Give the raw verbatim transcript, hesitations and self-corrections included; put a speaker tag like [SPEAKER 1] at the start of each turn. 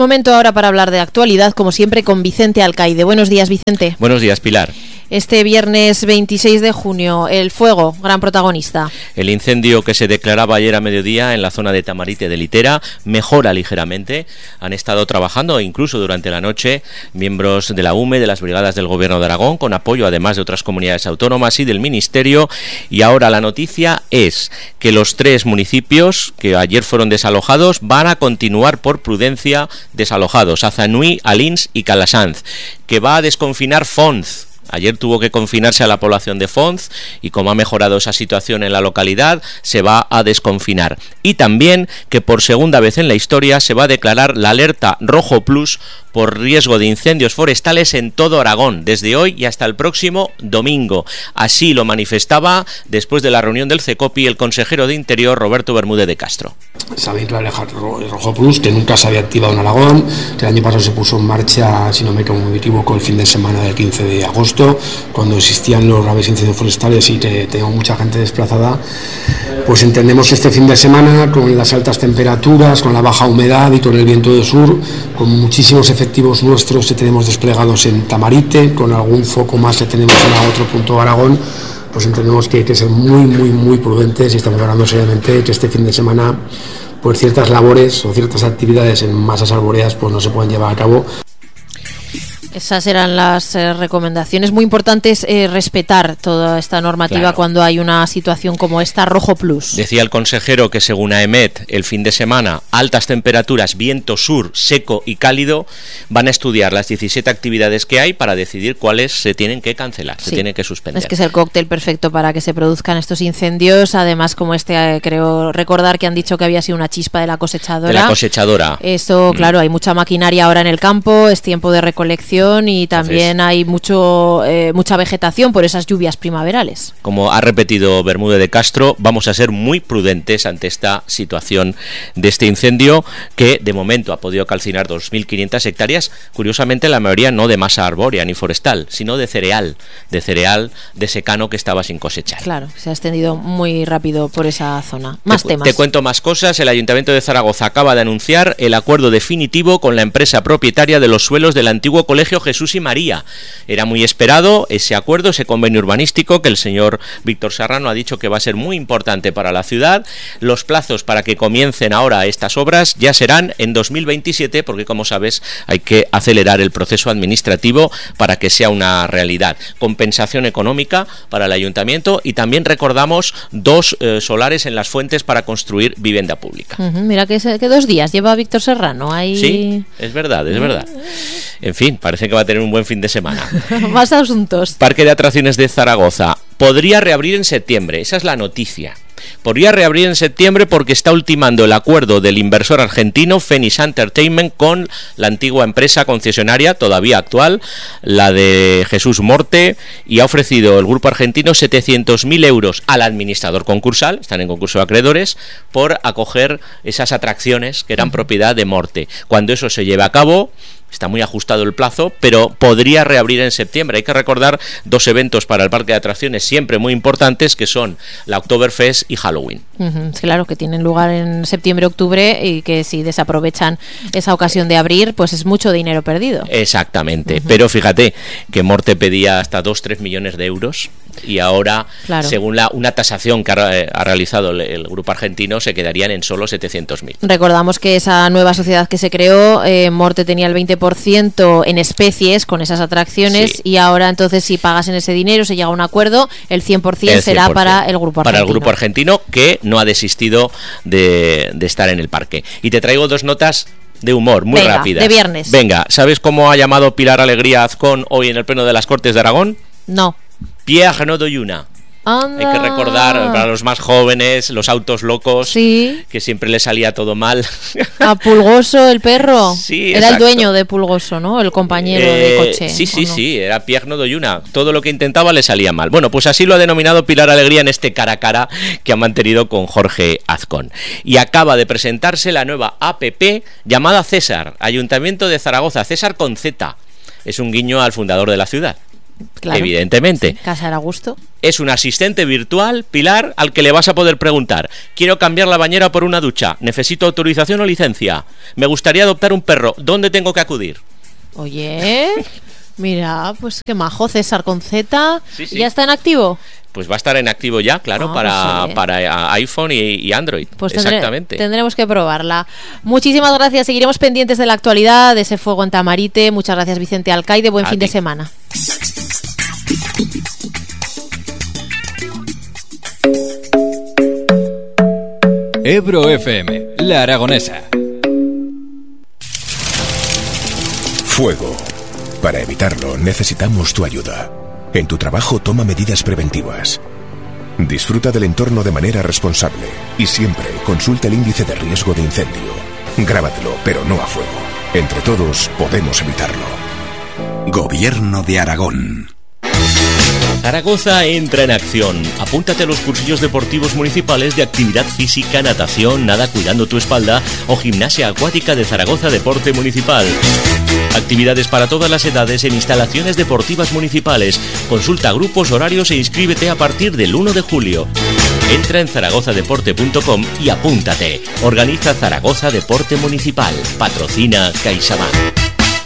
[SPEAKER 1] Momento ahora para hablar de actualidad, como siempre, con Vicente Alcaide. Buenos días, Vicente.
[SPEAKER 2] Buenos días, Pilar.
[SPEAKER 1] Este viernes veintiséis de junio, el fuego, gran protagonista.
[SPEAKER 2] El incendio que se declaraba ayer a mediodía en la zona de Tamarite de Litera mejora ligeramente. Han estado trabajando incluso durante la noche miembros de la U M E, de las brigadas del Gobierno de Aragón, con apoyo además de otras comunidades autónomas y del Ministerio. Y ahora la noticia es que los tres municipios que ayer fueron desalojados van a continuar por prudencia desalojados: Azanui, Alins y Calasanz, que va a desconfinar Fonz. Ayer tuvo que confinarse a la población de Fonz y como ha mejorado esa situación en la localidad, se va a desconfinar. Y también que por segunda vez en la historia se va a declarar la alerta rojo plus por riesgo de incendios forestales en todo Aragón, desde hoy y hasta el próximo domingo. Así lo manifestaba después de la reunión del CECOPI el consejero de Interior, Roberto Bermúdez de Castro.
[SPEAKER 3] Sabéis la alerta rojo plus, que nunca se había activado en Aragón, que el año pasado se puso en marcha, si no me equivoco, el fin de semana del quince de agosto, cuando existían los graves incendios forestales y que teníamos mucha gente desplazada. Pues entendemos que este fin de semana, con las altas temperaturas, con la baja humedad y con el viento del sur, con muchísimos efectivos nuestros que tenemos desplegados en Tamarite, con algún foco más que tenemos en otro punto de Aragón, pues entendemos que hay que ser muy, muy, muy prudentes y estamos hablando seriamente que este fin de semana pues ciertas labores o ciertas actividades en masas arbóreas pues no se pueden llevar a cabo.
[SPEAKER 1] Esas eran las eh, recomendaciones. Muy importantes eh, respetar toda esta normativa, claro, cuando hay una situación como esta, rojo plus.
[SPEAKER 2] Decía el consejero que según AEMET, el fin de semana, altas temperaturas, viento sur, seco y cálido, van a estudiar las diecisiete actividades que hay para decidir cuáles se tienen que cancelar, sí, se tienen que suspender.
[SPEAKER 1] Es que es el cóctel perfecto para que se produzcan estos incendios. Además, como este, eh, creo recordar que han dicho que había sido una chispa de la cosechadora.
[SPEAKER 2] De la cosechadora.
[SPEAKER 1] Esto, mm. claro, hay mucha maquinaria ahora en el campo, es tiempo de recolección y también Entonces, hay mucho eh, mucha vegetación por esas lluvias primaverales.
[SPEAKER 2] Como ha repetido Bermúdez de Castro, vamos a ser muy prudentes ante esta situación de este incendio que de momento ha podido calcinar dos mil quinientas hectáreas, curiosamente la mayoría no de masa arbórea ni forestal, sino de cereal, de cereal de secano que estaba sin cosechar.
[SPEAKER 1] Claro, se ha extendido muy rápido por esa zona. Más
[SPEAKER 2] te,
[SPEAKER 1] temas.
[SPEAKER 2] Te cuento más cosas. El Ayuntamiento de Zaragoza acaba de anunciar el acuerdo definitivo con la empresa propietaria de los suelos del antiguo colegio Jesús y María. Era muy esperado ese acuerdo, ese convenio urbanístico que el señor Víctor Serrano ha dicho que va a ser muy importante para la ciudad. Los plazos para que comiencen ahora estas obras ya serán en dos mil veintisiete, porque como sabes hay que acelerar el proceso administrativo para que sea una realidad. Compensación económica para el ayuntamiento y también recordamos dos eh, solares en las fuentes para construir vivienda pública.
[SPEAKER 1] Uh-huh, mira que, que dos días lleva Víctor Serrano ahí.
[SPEAKER 2] Sí, es verdad, es verdad. En fin, parece que va a tener un buen fin de semana.
[SPEAKER 1] Más asuntos.
[SPEAKER 2] Parque de Atracciones de Zaragoza podría reabrir en septiembre, esa es la noticia. Podría reabrir en septiembre porque está ultimando el acuerdo del inversor argentino Phoenix Entertainment con la antigua empresa concesionaria, todavía actual, la de Jesús Morte, y ha ofrecido el grupo argentino setecientos mil euros al administrador concursal, están en concurso de acreedores, por acoger esas atracciones que eran propiedad de Morte. Cuando eso se lleve a cabo, está muy ajustado el plazo, pero podría reabrir en septiembre. Hay que recordar dos eventos para el parque de atracciones siempre muy importantes, que son la Oktoberfest y Halloween.
[SPEAKER 1] Uh-huh, claro, que tienen lugar en septiembre, octubre, y que si desaprovechan esa ocasión de abrir, pues es mucho dinero perdido.
[SPEAKER 2] Exactamente, uh-huh. Pero fíjate que Morte pedía hasta dos, tres millones de euros y ahora, claro, según la una tasación que ha, ha realizado el, el grupo argentino, se quedarían en solo setecientos mil.
[SPEAKER 1] Recordamos que esa nueva sociedad que se creó, eh, Morte tenía el veinte por ciento en especies con esas atracciones, sí, y ahora entonces si pagas en ese dinero, se llega a un acuerdo, el cien por ciento será para el grupo argentino.
[SPEAKER 2] Para el grupo argentino, que no ha desistido de, de estar en el parque. Y te traigo dos notas de humor, muy
[SPEAKER 1] Venga,
[SPEAKER 2] rápidas.
[SPEAKER 1] De viernes.
[SPEAKER 2] Venga, ¿sabes cómo ha llamado Pilar Alegría a Azcón hoy en el Pleno de las Cortes de Aragón?
[SPEAKER 1] No.
[SPEAKER 2] Pierre no doy una.
[SPEAKER 1] Anda.
[SPEAKER 2] Hay que recordar para los más jóvenes los autos locos,
[SPEAKER 1] sí,
[SPEAKER 2] que siempre le salía todo mal.
[SPEAKER 1] A Pulgoso, el perro.
[SPEAKER 2] Sí,
[SPEAKER 1] era exacto. El dueño de Pulgoso, ¿no? El compañero
[SPEAKER 2] eh,
[SPEAKER 1] de coche.
[SPEAKER 2] Sí, sí,
[SPEAKER 1] no?
[SPEAKER 2] sí, era Pierre no doy una. Todo lo que intentaba le salía mal. Bueno, pues así lo ha denominado Pilar Alegría en este cara a cara que ha mantenido con Jorge Azcón. Y acaba de presentarse la nueva A P P llamada César, Ayuntamiento de Zaragoza, César con Z. Es un guiño al fundador de la ciudad.
[SPEAKER 1] Claro.
[SPEAKER 2] Evidentemente.
[SPEAKER 1] Sí, Casar a gusto.
[SPEAKER 2] Es un asistente virtual, Pilar, al que le vas a poder preguntar: quiero cambiar la bañera por una ducha, necesito autorización o licencia, me gustaría adoptar un perro, ¿dónde tengo que acudir?
[SPEAKER 1] Oye, mira, pues qué majo, César con Z.
[SPEAKER 2] Sí, sí.
[SPEAKER 1] ¿Ya está en activo?
[SPEAKER 2] Pues va a estar en activo ya, claro,
[SPEAKER 1] ah,
[SPEAKER 2] para,
[SPEAKER 1] pues,
[SPEAKER 2] para iPhone y, y Android.
[SPEAKER 1] Pues tendré,
[SPEAKER 2] exactamente.
[SPEAKER 1] Tendremos que probarla. Muchísimas gracias. Seguiremos pendientes de la actualidad, de ese fuego en Tamarite. Muchas gracias, Vicente Alcaide. Buen
[SPEAKER 2] A
[SPEAKER 1] fin
[SPEAKER 2] ti.
[SPEAKER 1] de semana.
[SPEAKER 4] Ebro F M, La Aragonesa.
[SPEAKER 5] Fuego. Para evitarlo, necesitamos tu ayuda. En tu trabajo, toma medidas preventivas. Disfruta del entorno de manera responsable y siempre consulta el índice de riesgo de incendio. Grábatelo, pero no a fuego. Entre todos podemos evitarlo. Gobierno de Aragón.
[SPEAKER 2] Zaragoza entra en acción. Apúntate a los cursillos deportivos municipales de actividad física, natación, nada cuidando tu espalda o gimnasia acuática de Zaragoza Deporte Municipal. Actividades para todas las edades en instalaciones deportivas municipales. Consulta grupos, horarios e inscríbete a partir del uno de julio. Entra en zaragoza deporte punto com y apúntate. Organiza Zaragoza Deporte Municipal. Patrocina CaixaBank.